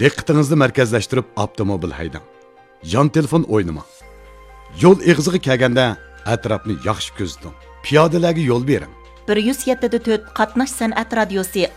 Diqqatingizni markazlashtirib avtomobil haydang. Yon telefon o'ynamang. Yo'l eg'iziga kelganda atrofni yaxshi ko'ziting. Piyodalarga yo'l bering. 107.4 qatnash san'at radiosi